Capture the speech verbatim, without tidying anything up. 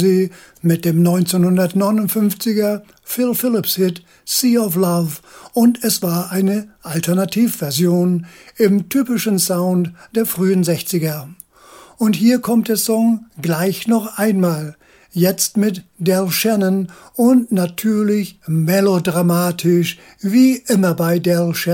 sie mit dem neunzehnhundertneunundfünfziger Phil Phillips-Hit Sea of Love und es war eine Alternativversion im typischen Sound der frühen sechziger. Und hier kommt der Song gleich noch einmal, jetzt mit Del Shannon und natürlich melodramatisch, wie immer bei Del Shannon.